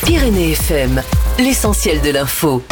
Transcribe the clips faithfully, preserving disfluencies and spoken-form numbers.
Pyrénées F M, l'essentiel de l'info.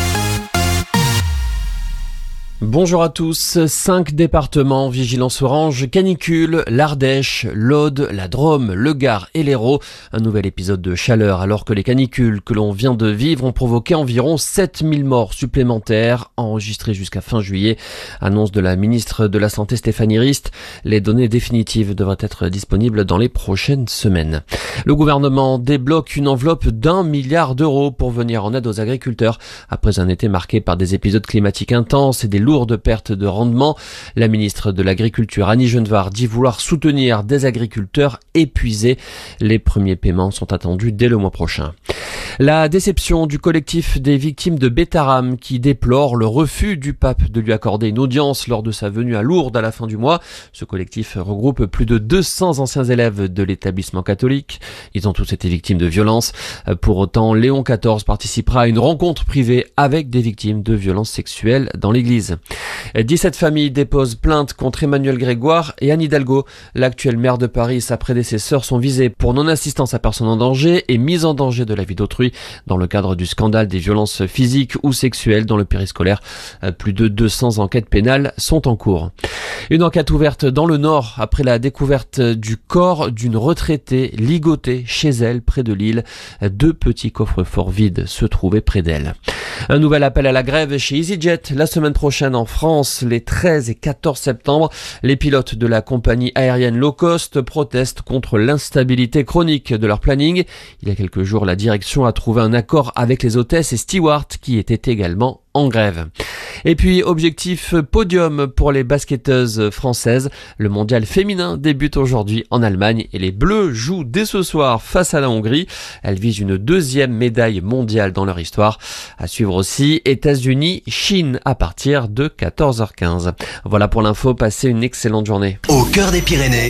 Bonjour à tous. Cinq départements vigilance orange canicule, l'Ardèche, l'Aude, la Drôme, le Gard et l'Hérault. Un nouvel épisode de chaleur alors que les canicules que l'on vient de vivre ont provoqué environ sept mille morts supplémentaires enregistrées jusqu'à fin juillet. Annonce de la ministre de la Santé Stéphanie Rist. Les données définitives devraient être disponibles dans les prochaines semaines. Le gouvernement débloque une enveloppe d'un milliard d'euros pour venir en aide aux agriculteurs après un été marqué par des épisodes climatiques intenses et des lourdes de perte de rendement. La ministre de l'Agriculture, Annie Genevard, dit vouloir soutenir des agriculteurs épuisés. Les premiers paiements sont attendus dès le mois prochain. La déception du collectif des victimes de Bétharram qui déplore le refus du pape de lui accorder une audience lors de sa venue à Lourdes à la fin du mois. Ce collectif regroupe plus de deux cents anciens élèves de l'établissement catholique. Ils ont tous été victimes de violences. Pour autant, Léon quatorze participera à une rencontre privée avec des victimes de violences sexuelles dans l'église. dix-sept familles déposent plainte contre Emmanuel Grégoire et Anne Hidalgo. L'actuelle maire de Paris et sa prédécesseur sont visés pour non-assistance à personne en danger et mise en danger de la vie d'autrui dans le cadre du scandale des violences physiques ou sexuelles dans le périscolaire. Plus de deux cents enquêtes pénales sont en cours. Une enquête ouverte dans le Nord après la découverte du corps d'une retraitée ligotée chez elle près de Lille. Deux petits coffres-forts vides se trouvaient près d'elle. Un nouvel appel à la grève chez EasyJet la semaine prochaine en France, les treize et quatorze septembre. Les pilotes de la compagnie aérienne low cost protestent contre l'instabilité chronique de leur planning. Il y a quelques jours, la direction a trouvé un accord avec les hôtesses et stewards qui étaient également en grève. Et puis, objectif podium pour les basketteuses françaises. Le mondial féminin débute aujourd'hui en Allemagne et les Bleus jouent dès ce soir face à la Hongrie. Elles visent une deuxième médaille mondiale dans leur histoire. À suivre aussi États-Unis, Chine à partir de quatorze heures quinze. Voilà pour l'info, passez une excellente journée. Au cœur des Pyrénées,